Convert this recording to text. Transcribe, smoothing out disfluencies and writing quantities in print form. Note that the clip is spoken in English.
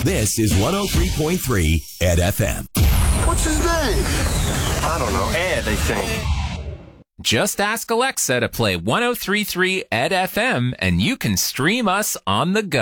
This is 103.3 Ed FM. What's his name? I don't know. Ed, I think. Just ask Alexa to play 103.3 Ed FM, and you can stream us on the go.